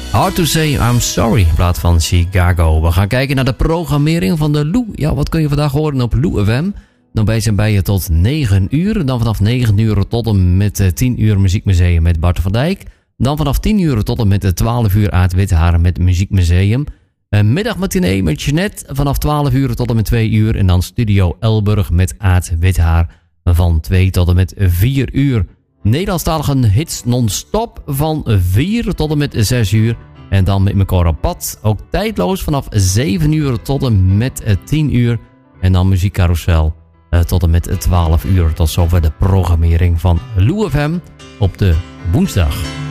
Hard to Say I'm Sorry in plaats van Chicago. We gaan kijken naar de programmering van de Lou. Ja, wat kun je vandaag horen op Lou FM? Dan ben je bij je tot 9 uur. Dan vanaf 9 uur tot en met 10 uur Muziekmuseum met Bart van Dijk. Dan vanaf 10 uur tot en met 12 uur Aad Withaar met Muziekmuseum. Middagmatinee met Jeanette vanaf 12 uur tot en met 2 uur. En dan Studio Elburg met Aad Withaar van 2 tot en met 4 uur. Nederlandstalige hits non-stop van 4 tot en met 6 uur. En dan met Mekor op pad. Ook tijdloos vanaf 7 uur tot en met 10 uur. En dan muziekcarousel tot en met 12 uur. Tot zover de programmering van Lou FM op de woensdag.